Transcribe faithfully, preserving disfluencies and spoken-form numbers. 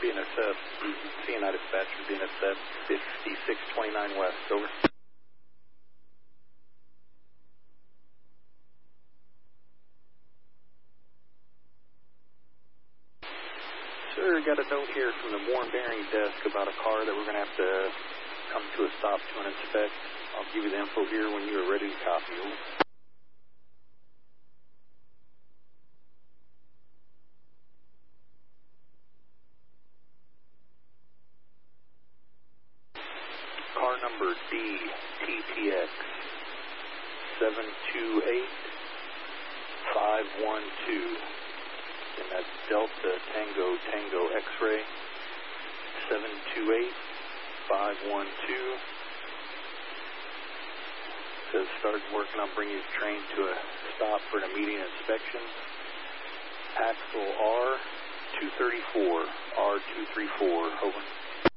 B N S F, C N I dispatcher, B N S F fifty-six twenty-nine West, over. Sir, got a note here from the Warren Bearing desk about a car that we're going to have to come to a stop to and inspect. I'll give you the info here when you are ready to copy. Over. Car number D T T X seven two eight five one two, and that's Delta Tango Tango X-Ray seven two eight five one two. Says started working on bringing the train to a stop for an immediate inspection. Axle R two thirty-four, R two thirty-four, over.